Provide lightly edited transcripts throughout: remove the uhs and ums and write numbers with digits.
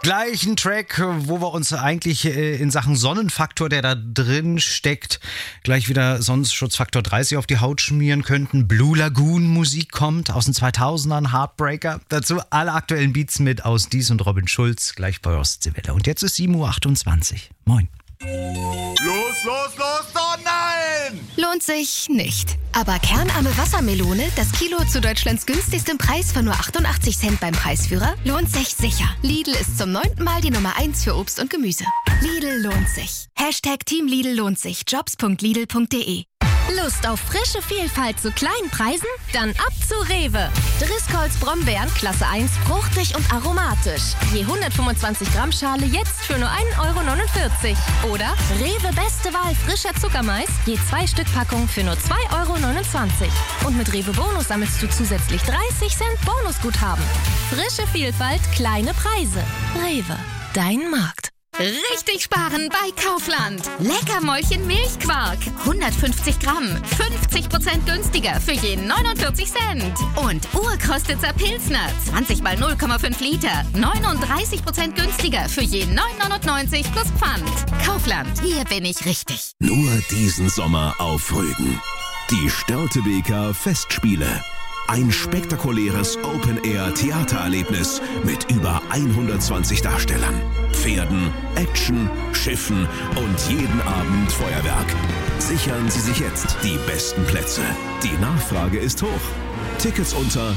Gleich ein Track, wo wir uns eigentlich in Sachen Sonnenfaktor, der da drin steckt, gleich wieder Sonnenschutzfaktor 30 auf die Haut schmieren könnten. Blue Lagoon Musik kommt aus den 2000ern, Heartbreaker. Dazu alle aktuellen Beats mit aus Dies und Robin Schulz, gleich bei Ostseewelle. Und jetzt ist 7.28 Uhr. Moin. Los, oh nein! Lohnt sich nicht. Aber kernarme Wassermelone, das Kilo zu Deutschlands günstigstem Preis von nur 88 Cent beim Preisführer, lohnt sich sicher. Lidl ist zum 9. Mal die Nummer 1 für Obst und Gemüse. Lidl lohnt sich. #Team Lidl lohnt sich. Jobs.lidl.de. Lust auf frische Vielfalt zu kleinen Preisen? Dann ab zu Rewe. Driscolls Brombeeren Klasse 1, fruchtig und aromatisch. Je 125 Gramm Schale jetzt für nur 1,49 €. Oder Rewe Beste Wahl frischer Zuckermais, je 2 Stück Packung für nur 2,29 €. Und mit Rewe Bonus sammelst du zusätzlich 30 Cent Bonusguthaben. Frische Vielfalt, kleine Preise. Rewe, dein Markt. Richtig sparen bei Kaufland. Leckermäulchen Milchquark. 150 Gramm. 50% günstiger für je 49 Cent. Und Urkrostitzer Pilsner. 20 mal 0,5 Liter. 39% günstiger für je 9,99 plus Pfand. Kaufland, hier bin ich richtig. Nur diesen Sommer auf Rügen. Die Störtebeker Festspiele. Ein spektakuläres Open-Air-Theatererlebnis mit über 120 Darstellern, Pferden, Action, Schiffen und jeden Abend Feuerwerk. Sichern Sie sich jetzt die besten Plätze. Die Nachfrage ist hoch. Tickets unter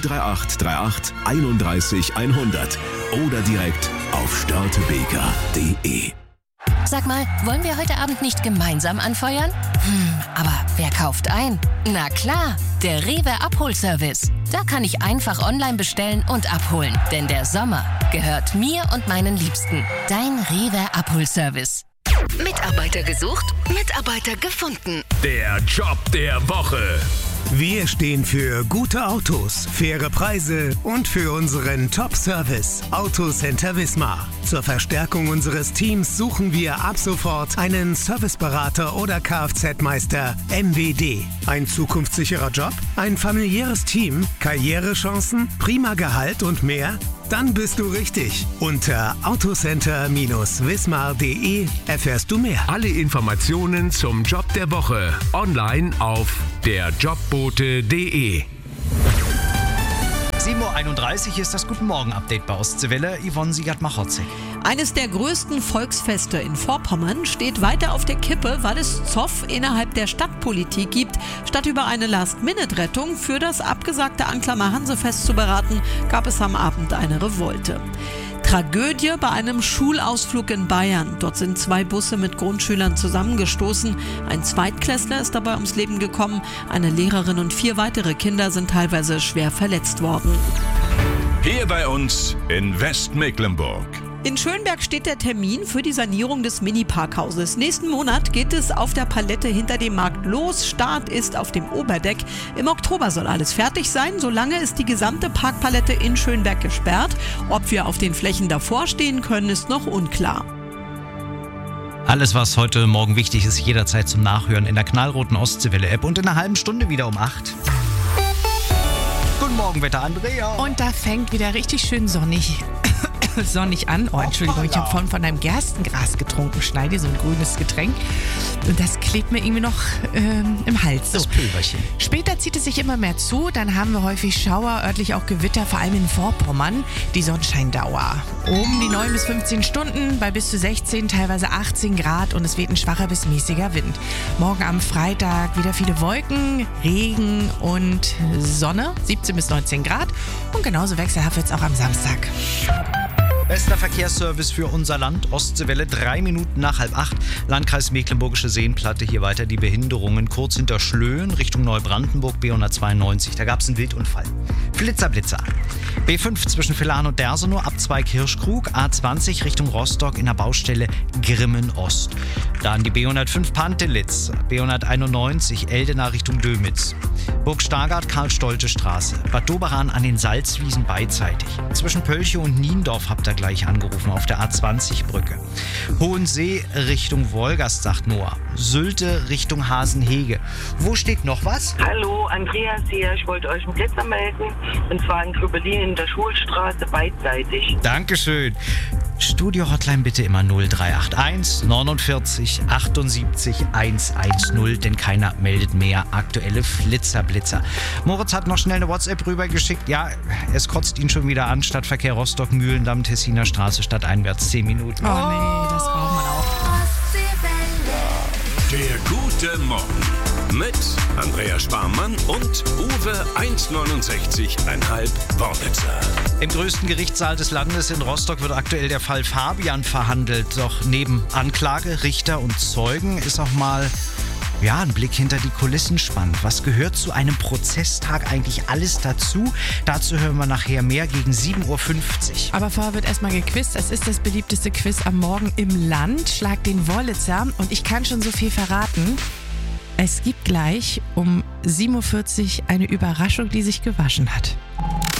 03838 31 100 oder direkt auf störtebeker.de. Sag mal, wollen wir heute Abend nicht gemeinsam anfeuern? Aber wer kauft ein? Na klar, der Rewe Abholservice. Da kann ich einfach online bestellen und abholen. Denn der Sommer gehört mir und meinen Liebsten. Dein Rewe Abholservice. Mitarbeiter gesucht, Mitarbeiter gefunden. Der Job der Woche. Wir stehen für gute Autos, faire Preise und für unseren Top-Service. Autocenter Wismar. Zur Verstärkung unseres Teams suchen wir ab sofort einen Serviceberater oder Kfz-Meister MWD. Ein zukunftssicherer Job, ein familiäres Team, Karrierechancen, prima Gehalt und mehr? Dann bist du richtig. Unter autocenter-wismar.de erfährst du mehr. Alle Informationen zum Job der Woche online auf derjobbote.de. 7.31 Uhr ist das Guten Morgen-Update bei Ostseewelle. Yvonne Siegert-Machotzig. Eines der größten Volksfeste in Vorpommern steht weiter auf der Kippe, weil es Zoff innerhalb der Stadtpolitik gibt. Statt über eine Last-Minute-Rettung für das abgesagte Anklammer Hansefest zu beraten, gab es am Abend eine Revolte. Tragödie bei einem Schulausflug in Bayern. Dort sind 2 Busse mit Grundschülern zusammengestoßen. Ein Zweitklässler ist dabei ums Leben gekommen. Eine Lehrerin und 4 weitere Kinder sind teilweise schwer verletzt worden. Hier bei uns in Westmecklenburg. In Schönberg steht der Termin für die Sanierung des Mini-Parkhauses. Nächsten Monat geht es auf der Palette hinter dem Markt los. Start ist auf dem Oberdeck. Im Oktober soll alles fertig sein. Solange ist die gesamte Parkpalette in Schönberg gesperrt. Ob wir auf den Flächen davor stehen können, ist noch unklar. Alles, was heute Morgen wichtig ist, jederzeit zum Nachhören in der knallroten Ostseewelle-App und in einer halben Stunde wieder um 8. Guten Morgen, Wetter Andrea. Und da fängt wieder richtig schön sonnig an. Oh, Entschuldigung, ich habe vorhin von einem Gerstengras getrunken, Schneide, so ein grünes Getränk. Und das klebt mir irgendwie noch im Hals. So. Das Pülverchen. Später zieht es sich immer mehr zu. Dann haben wir häufig Schauer, örtlich auch Gewitter, vor allem in Vorpommern. Die Sonnenscheindauer. Um die 9 bis 15 Stunden bei bis zu 16, teilweise 18 Grad und es weht ein schwacher bis mäßiger Wind. Morgen am Freitag wieder viele Wolken, Regen und Sonne, 17 bis 19 Grad. Und genauso wechselhaft wird es auch am Samstag. Bester Verkehrsservice für unser Land. Ostseewelle, 3 Minuten nach 7:30. Landkreis Mecklenburgische Seenplatte. Hier weiter die Behinderungen. Kurz hinter Schlöen, Richtung Neubrandenburg, B192. Da gab es einen Wildunfall. Blitzer. B5 zwischen Villach und Dersenow, Abzweig Hirschkrug. A20 Richtung Rostock in der Baustelle Grimmen-Ost. Dann die B105 Pantelitz. B191 Eldena Richtung Dömitz. Burg Stargard, Karl-Stolte-Straße. Bad Doberan an den Salzwiesen beidseitig. Zwischen Pölche und Niendorf habt ihr gleich angerufen auf der A20-Brücke. Hohensee Spree Richtung Wolgast, sagt Noah. Sylte Richtung Hasenhege. Wo steht noch was? Hallo, Andreas hier. Ich wollte euch einen Blitzer melden. Und zwar in Grübelin in der Schulstraße beidseitig. Dankeschön. Studio-Hotline bitte immer 0381 49 78 110, denn keiner meldet mehr aktuelle Blitzer. Moritz hat noch schnell eine WhatsApp rübergeschickt. Ja, es kotzt ihn schon wieder an. Stadtverkehr Rostock, Mühlendamm, Tessiner Straße, stadteinwärts 10 Minuten. Oh nee, das braucht man auch. Der gute Morgen mit Andrea Sparmann und Uwe 1,69,5 Wornitzer. Im größten Gerichtssaal des Landes in Rostock wird aktuell der Fall Fabian verhandelt. Doch neben Anklage, Richter und Zeugen ist auch mal ein Blick hinter die Kulissen spannend. Was gehört zu einem Prozesstag eigentlich alles dazu? Dazu hören wir nachher mehr gegen 7.50 Uhr. Aber vorher wird erstmal gequizt. Es ist das beliebteste Quiz am Morgen im Land. Schlag den Wollitzer. Und ich kann schon so viel verraten. Es gibt gleich um 7.40 Uhr eine Überraschung, die sich gewaschen hat.